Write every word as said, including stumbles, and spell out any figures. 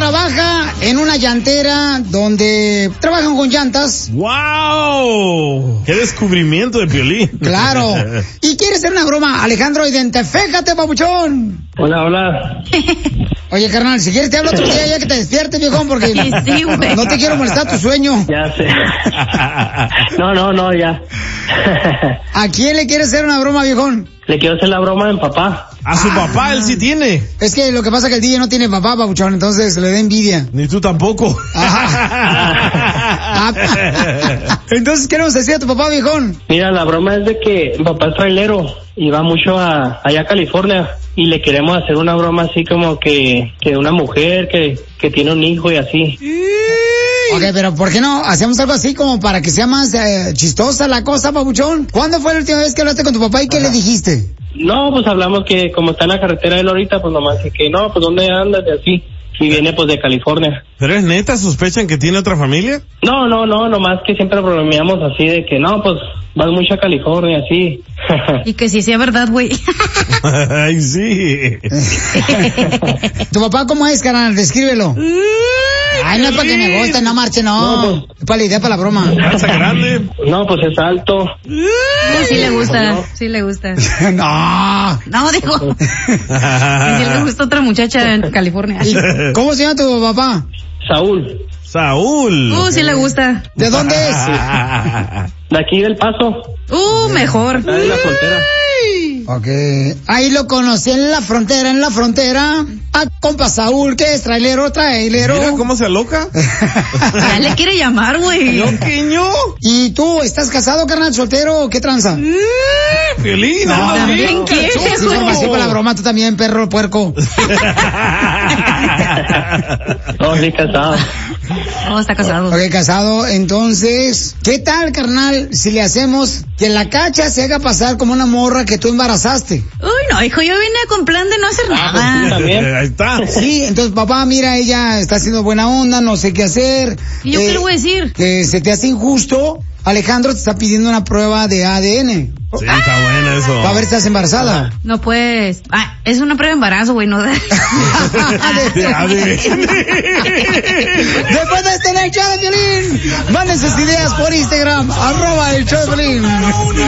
trabaja en una llantera donde trabajan con llantas. ¡Wow! ¡Qué descubrimiento de Piolín! Claro. Y quiere hacer una broma. Alejandro, identifícate, papuchón. Hola, hola. Oye, carnal, si quieres te hablo otro día ya que te despiertes, viejón, porque sí, no te quiero molestar tu sueño. Ya sé. No, no, no, ya. ¿A quién le quieres hacer una broma, viejón? Le quiero hacer la broma a mi papá. A su ah, papá, él sí tiene. Es que lo que pasa es que el D J no tiene papá, papuchón, entonces le da envidia. Ni tú tampoco. Entonces, ¿qué nos decía tu papá, viejón? Mira, la broma es de que mi papá es trailero y va mucho a allá a California y le queremos hacer una broma así como que, que una mujer que, que tiene un hijo y así. Ok, pero ¿por qué no hacemos algo así como para que sea más eh, chistosa la cosa, papuchón? ¿Cuándo fue la última vez que hablaste con tu papá y qué Ajá. le dijiste? No, pues hablamos que como está en la carretera él ahorita, pues nomás que, que no, pues ¿dónde andas? Y así. Y viene pues de California. ¿Pero es neta? ¿Sospechan que tiene otra familia? No, no, no, nomás que siempre bromeamos así de que no, pues vas mucho a California, así. Y que sí sea verdad, güey. Ay, sí. ¿Tu papá cómo es, carnal? Descríbelo. Ay, no es para que me guste, no marche, no. no pues, es para la idea, para la broma. ¿Pasa grande? No, pues es alto. Sí, sí le gusta, sí le gusta. No. No, dijo. Que sí le gusta otra muchacha en California. ¿Cómo se llama tu papá? Saúl. Saúl. Uh, sí le gusta. ¿De dónde es? De aquí del Paso. Uh, mejor. Está en la frontera. Ok. Ahí lo conocí en la frontera, en la frontera. Ah, compa Saúl, ¿qué es? ¿Trailero, trailero? Mira cómo se aloca. Ya le quiere llamar, güey. Loqueño. ¿Y tú, estás casado, carnal, soltero o qué tranza? Piolín, no, ¿también qué? Sí, sí, así para la broma, tú también, perro, puerco. No, sí, casado. No, está casado. Ok, casado. Entonces, ¿qué tal, carnal, si le hacemos que la cacha se haga pasar como una morra que tú embarazaste? Uy, no, hijo, yo vine con plan de no hacer Ah, nada. pues, también. Ahí está. Sí, entonces, papá, mira, ella está haciendo buena onda, no sé qué hacer. ¿Y yo eh, qué le voy a decir? Que se te hace injusto. Alejandro te está pidiendo una prueba de A D N. Sí, está bueno eso. Para ver si estás embarazada. No, pues. Ah, es una prueba de embarazo, güey, no da. A ver. Después de este, el show de Piolín. Manden sus ideas por Instagram, arroba el show de Piolín.